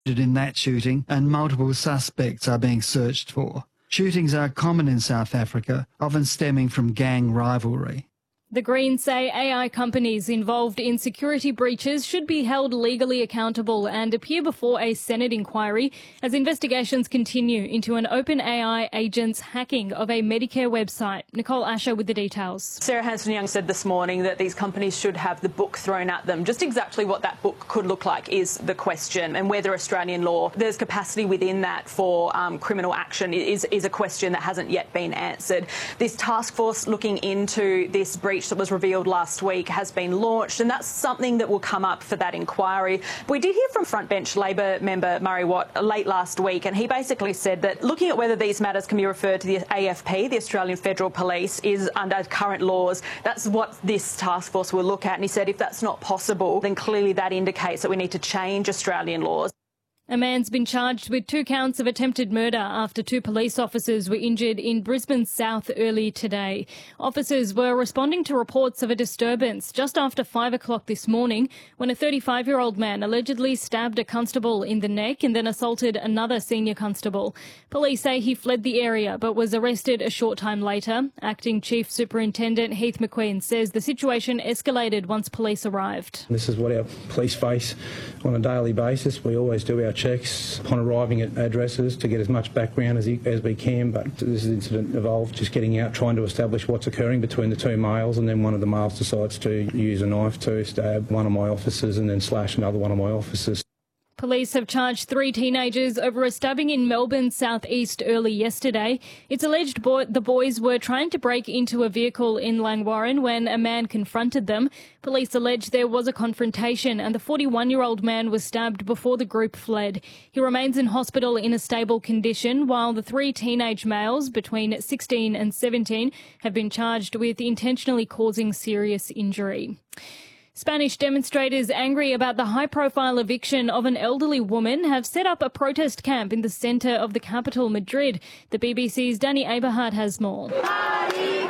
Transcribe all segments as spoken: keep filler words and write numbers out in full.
in that shooting, and multiple suspects are being searched for. Shootings are common in South Africa, often stemming from gang rivalry. The Greens say A I companies involved in security breaches should be held legally accountable and appear before a Senate inquiry as investigations continue into an OpenAI agent's hacking of a Medicare website. Nicole Asher with the details. Sarah Hanson-Young said this morning that these companies should have the book thrown at them. Just exactly what that book could look like is the question, and whether Australian law, there's capacity within that for um, criminal action is, is a question that hasn't yet been answered. This task force looking into this breach that was revealed last week has been launched, and that's something that will come up for that inquiry. But we did hear from frontbench Labor member Murray Watt late last week, and he basically said that looking at whether these matters can be referred to the A F P, the Australian Federal Police, is under current laws. That's what this task force will look at, and he said if that's not possible, then clearly that indicates that we need to change Australian laws. A man's been charged with two counts of attempted murder after two police officers were injured in Brisbane South early today. Officers were responding to reports of a disturbance just after five o'clock this morning when a thirty-five-year-old man allegedly stabbed a constable in the neck and then assaulted another senior constable. Police say he fled the area but was arrested a short time later. Acting Chief Superintendent Heath McQueen says the situation escalated once police arrived. This is what our police face on a daily basis. We always do our checks upon arriving at addresses to get as much background as, as we can, but this incident involved just getting out, trying to establish what's occurring between the two males, and then one of the males decides to use a knife to stab one of my officers and then slash another one of my officers. Police have charged three teenagers over a stabbing in Melbourne South East early yesterday. It's alleged boy- the boys were trying to break into a vehicle in Langwarrin when a man confronted them. Police allege there was a confrontation and the forty-one-year-old man was stabbed before the group fled. He remains in hospital in a stable condition, while the three teenage males between sixteen and seventeen have been charged with intentionally causing serious injury. Spanish demonstrators angry about the high-profile eviction of an elderly woman have set up a protest camp in the centre of the capital, Madrid. The B B C's Danny Aberhart has more. Mari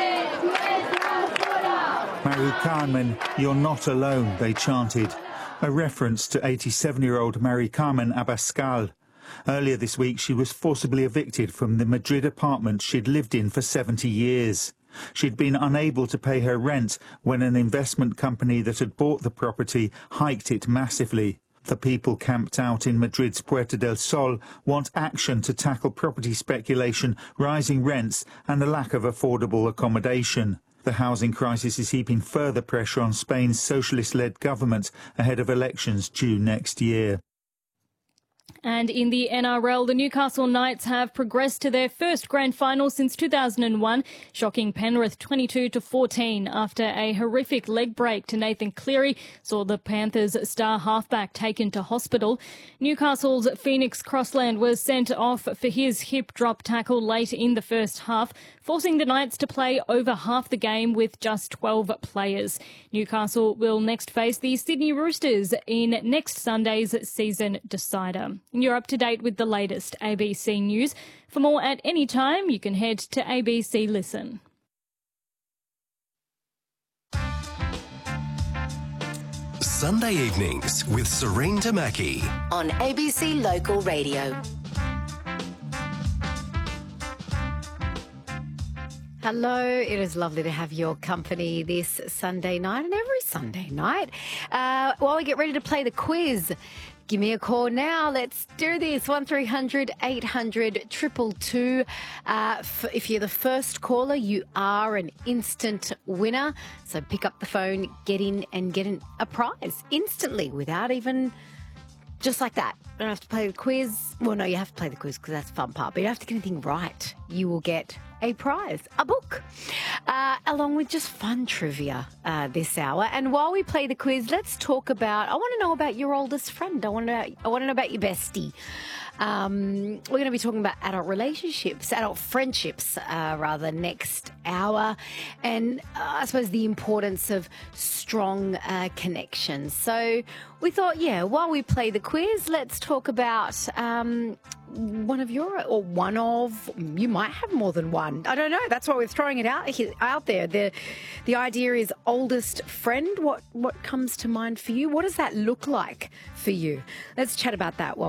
Carmen, you're not alone, they chanted. A reference to eighty-seven-year-old Mari Carmen Abascal. Earlier this week, she was forcibly evicted from the Madrid apartment she'd lived in for seventy years. She'd been unable to pay her rent when an investment company that had bought the property hiked it massively. The people camped out in Madrid's Puerta del Sol want action to tackle property speculation, rising rents and a lack of affordable accommodation. The housing crisis is heaping further pressure on Spain's socialist-led government ahead of elections due next year. And in the N R L, the Newcastle Knights have progressed to their first grand final since two thousand one, shocking Penrith twenty-two to fourteen after a horrific leg break to Nathan Cleary saw the Panthers' star halfback taken to hospital. Newcastle's Phoenix Crossland was sent off for his hip drop tackle late in the first half, forcing the Knights to play over half the game with just twelve players. Newcastle will next face the Sydney Roosters in next Sunday's season decider. You're up to date with the latest A B C News. For more at any time, you can head to A B C Listen. Sunday evenings with Serene Tamaki on A B C Local Radio. Hello, it is lovely to have your company this Sunday night and every Sunday night. Uh, while we get ready to play the quiz, give me a call now. Let's do this. one three hundred eight hundred two two two. Uh, f- if you're the first caller, you are an instant winner. So pick up the phone, get in and get an, a prize instantly without even... Just like that. You don't have to play the quiz. Well, no, you have to play the quiz because that's the fun part. But you don't have to get anything right. You will get a prize, a book, uh, along with just fun trivia uh, this hour. And while we play the quiz, let's talk about, I want to know about your oldest friend. I want to know, I want to know about your bestie. Um, we're going to be talking about adult relationships, adult friendships, uh, rather, next hour. And uh, I suppose the importance of strong uh, connections. So we thought, yeah, while we play the quiz, let's talk about um, one of your, or one of, you might have more than one. I don't know. That's why we're throwing it out out there. The the idea is oldest friend. What what comes to mind for you? What does that look like for you? Let's chat about that while